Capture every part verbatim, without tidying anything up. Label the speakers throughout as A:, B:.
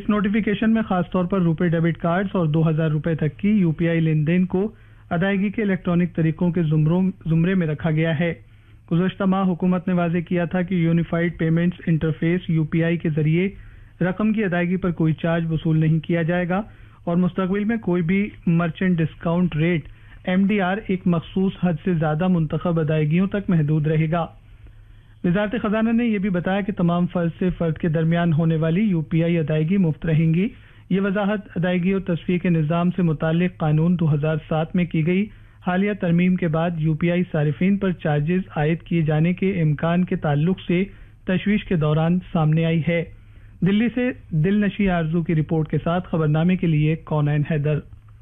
A: इस नोटिफिकेशन में खास तौर पर रुपए डेबिट कार्ड्स और दो हजार रुपए तक की यूपीआई लेन देन को अदायगी के इलेक्ट्रॉनिक तरीकों के जुमरे में रखा गया है। गुज़श्ता माह हुकूमत ने वाज़ेह किया था कि यूनिफाइड पेमेंट्स इंटरफेस यूपीआई के जरिए रकम की अदायगी पर कोई चार्ज वसूल नहीं किया जाएगा और मुस्तकबिल में कोई भी मर्चेंट डिस्काउंट रेट एमडीआर एक मखसूस हद से ज्यादा मुंतखब अदायगियों तक महदूद रहेगा। वज़ारत खजाना ने यह भी बताया कि तमाम फर्द से फर्द के दरमियान होने वाली यूपीआई अदायगी मुफ्त रहेंगी। ये वजाहत अदायगी और तस्वीर के निज़ाम से मुताल्लिक कानून दो हजार सात में की गई हालिया तरमीम के बाद यूपीआई सारिफीन पर चार्जेस आयद किए जाने के इम्कान के ताल्लुक से तशवीश के दौरान सामने आई है। दिल्ली से दिलनशी आरजू की रिपोर्ट के साथ खबरनामे के लिए कौनैन हैदर।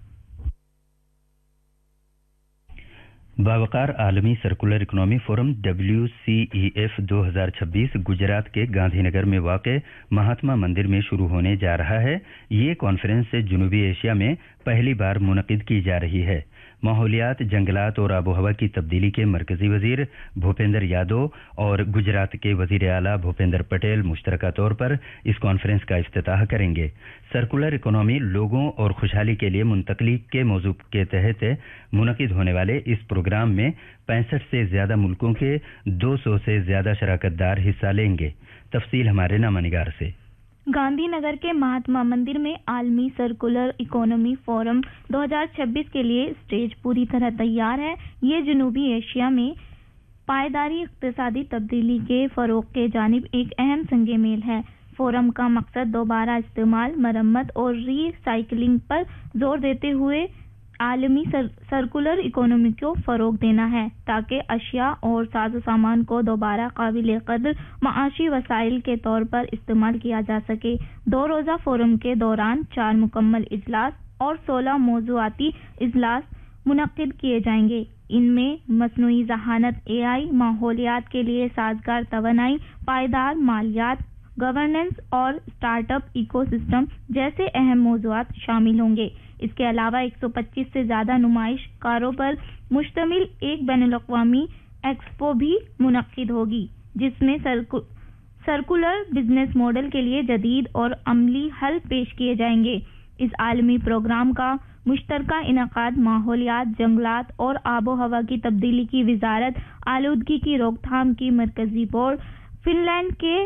B: बावकार आलमी circular economy forum W C E F दो हजार छब्बीस गुजरात के गांधीनगर में वाक़ महात्मा मंदिर में शुरू होने जा रहा है। ये कॉन्फ्रेंस जनूबी एशिया में पहली बार मुनक़िद की जा रही है। माहौलियात, जंगलात और आबोहवा की तब्दीली के मरकजी वजीर भूपेंद्र यादव और गुजरात के वजीर आला भूपेंद्र पटेल मुश्तरका तौर पर इस कॉन्फ्रेंस का इफ्तिताह करेंगे। सर्कुलर इकोनॉमी लोगों और खुशहाली के लिए मुंतकली के मौजू के तहत मुनक़िद होने वाले इस प्रोग्राम में पैंसठ से ज्यादा मुल्कों के दो सौ से ज्यादा शराकतदार हिस्सा लेंगे। तफसील हमारे नामानिगार से।
C: गांधीनगर के महात्मा मंदिर में आलमी सर्कुलर इकोनॉमी फोरम दो हजार छब्बीस के लिए स्टेज पूरी तरह तैयार है। ये जनूबी एशिया में पायदारी इक़्तिसादी तब्दीली के फ़रोग़ के जानिब एक अहम संगे मेल है। फोरम का मकसद दोबारा इस्तेमाल, मरम्मत और रीसाइक्लिंग पर जोर देते हुए आलमी सर, सर्कुलर इकोनॉमी को फ़रोग़ देना है ताकि अशिया और साजो सामान को दोबारा काबिल क़द्र माशी वसाइल के तौर पर इस्तेमाल किया जा सके। दो रोज़ा फोरम के दौरान चार मुकम्मल इजलास और सोलह मौज़ूआती इजलास मुनक़्क़िद किए जाएंगे। इनमें मसनूई ज़हानत, ए आई, माहौलियात के लिए साजगार तवानाई, पायदार मालियात, गवर्नेंस और स्टार्टअप इकोसिस्टम जैसे अहम मौज़ूआत शामिल होंगे। इसके अलावा एक सौ पच्चीस से ज्यादा नुमाइशकारों पर मुश्तमिल एक बैनुल-अक़वामी एक्सपो भी मुनक़्क़िद होगी जिसमें सर्कु, सर्कुलर बिजनेस मॉडल के लिए जदीद और अमली हल पेश किए जाएंगे। इस आलमी प्रोग्राम का मुश्तरका इनक़ाद माहौलियात, जंगलात और आबो हवा की तब्दीली की वजारत, आलूदगी की रोकथाम की मरकजी बोर्ड, फिनलैंड के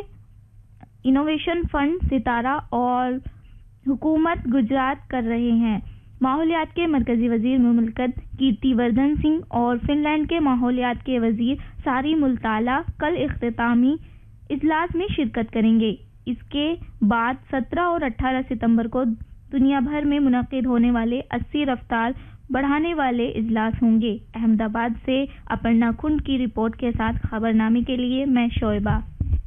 C: इनोवेशन फंड, सितारा और हुकूमत गुजरात कर रहे हैं। माहौलियात के मरकजी वजीर मुमलकत कीर्तिवर्धन सिंह और फिनलैंड के माहौलियात के वजीर सारी मुल्ताला कल इख्तितामी इजलास में शिरकत करेंगे। इसके बाद सत्रह और अठारह सितंबर को दुनिया भर में मुनक़्क़िद होने वाले अस्सी रफ्तार बढ़ाने वाले इजलास होंगे। अहमदाबाद से अपर्णा खुंड की रिपोर्ट के साथ खबरनामे के लिए मैं शोएबा।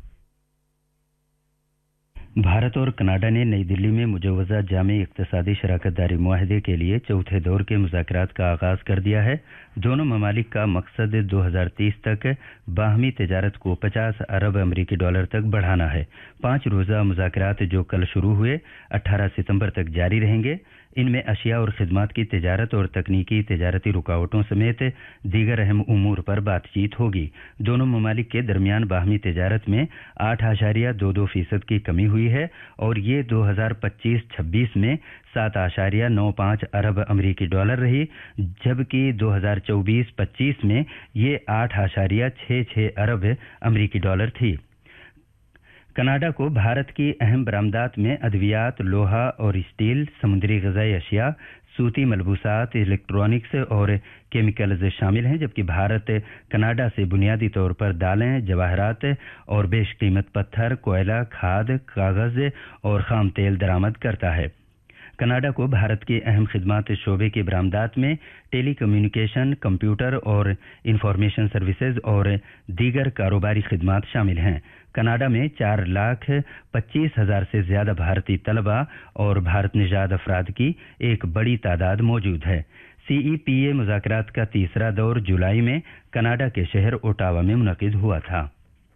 B: भारत और कनाडा ने नई दिल्ली में मुजव्वज़ा जामे इक़्तिसादी शराकतदारी मुआहदे के लिए चौथे दौर के मुज़ाकरात का आगाज कर दिया है। दोनों ममालिक का मकसद दो हजार तीस तक बाहमी तिजारत को पचास अरब अमरीकी डॉलर तक बढ़ाना है। पाँच रोज़ा मुज़ाकरात जो कल शुरू हुए अठारह सितंबर तक जारी रहेंगे। इनमें अशिया और खिदमात की तिजारत और तकनीकी तिजारती रुकावटों समेत दीगर अहम उमूर पर बातचीत होगी। दोनों ममालिक के दरमियान बाहमी तिजारत में आठ आशारिया दो दो फीसद की कमी हुई है और ये दो हजार पच्चीस छब्बीस में सात आशारिया नौ पाँच अरब अमरीकी डॉलर रही, जबकि दो हजार चौबीस पच्चीस में ये आठ आशारिया छः छः अरब अमरीकी डॉलर थी। कनाडा को भारत की अहम बरामदात में अद्वियात, लोहा और स्टील, समुद्री ग़िज़ाई अशिया, सूती मलबूसात, इलेक्ट्रॉनिक्स और केमिकल्स शामिल हैं, जबकि भारत कनाडा से बुनियादी तौर पर दालें, जवाहरात और बेशकीमत पत्थर, कोयला, खाद, कागज़ और खाम तेल दरामद करता है। कनाडा को भारत की अहम खिदमात शोबे की बरामदात में टेली कम्युनिकेशन, कंप्यूटर और इंफॉर्मेशन सर्विसेज और दीगर कारोबारी खिदमात शामिल हैं। कनाडा में चार लाख पच्चीस हजार से ज्यादा भारतीय तलबा और भारत निजाद अफराद की एक बड़ी तादाद मौजूद है। सीईपीए मुज़ाकरात का तीसरा दौर जुलाई में कनाडा के शहर ओटावा में मुनक़िद हुआ था।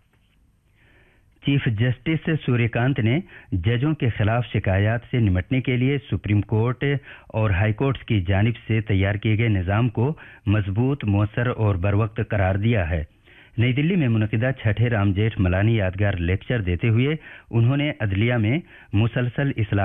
B: चीफ जस्टिस सूर्यकांत ने जजों के खिलाफ शिकायत से निपटने के लिए सुप्रीम कोर्ट और हाई कोर्ट की जानिब से तैयार किए गए निज़ाम को मजबूत, मौसर और बरवक्त करार दिया है। नई दिल्ली में मुनक़िदा छठे राम जेठ मलानी यादगार लेक्चर देते हुए उन्होंने अदलिया में मुसलसल इस्लाह